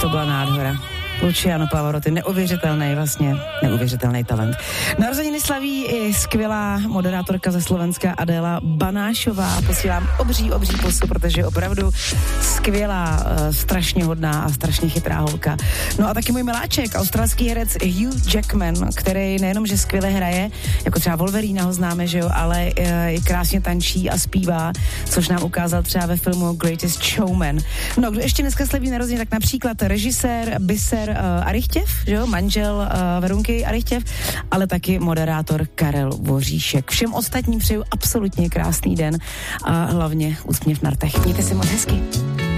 to byla nádhera. Luciano Pavarotti, neuvěřitelný talent. Narozeniny slaví i skvělá moderátorka ze Slovenska Adéla Banášová. Posílám obří pusu, protože je opravdu skvělá, strašně hodná a strašně chytrá holka. No a taky můj miláček, australský herec Hugh Jackman, který nejenom, že skvěle hraje, jako třeba Wolverina ho známe, že jo, ale i krásně tančí a zpívá, což nám ukázal třeba ve filmu Greatest Showman. No, kdo ještě dneska slaví narozeniny, tak například režisér Biser Arichtěv, že jo, manžel Verunky Arichtěv, ale taky moderátor Karel Voříšek. Všem ostatním přeju absolutně krásný den a hlavně úsměv na rtech. Mějte si moc hezky.